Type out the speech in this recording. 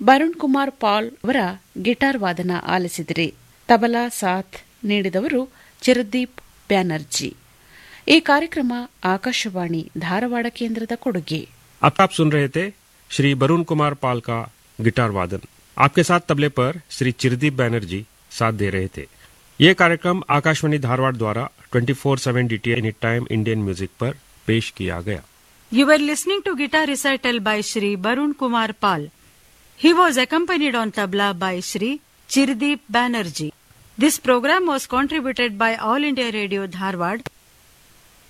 ಬರುಣ್ ಕುಮಾರ್ ಪಾಲ್ ಅವರ ಗಿಟಾರ್ ವಾದನ ಆಲಿಸಿದಿರಿ. ತಬಲಾ ಸಾಥ್ ನೀಡಿದವರು ಚಿರದೀಪ್ ಬ್ಯಾನರ್ಜಿ. ಈ ಕಾರ್ಯಕ್ರಮ ಆಕಾಶವಾಣಿ ಧಾರವಾಡ ಕೇಂದ್ರದ ಕೊಡುಗೆ. अब आप सुन रहे थे श्री वरुण कुमार पाल का गिटार वादन. आपके साथ तबले पर श्री चिरदीप बैनर्जी साथ दे रहे थे. ये कार्यक्रम आकाशवाणी धारवाड़ द्वारा 24/7 DTI any time Indian music पर पेश किया गया. You were listening to guitar recital by Shri Barun Kumar Pal. He was accompanied on tabla by Shri Chirdeep Banerjee. This program was contributed by All India Radio Dharwad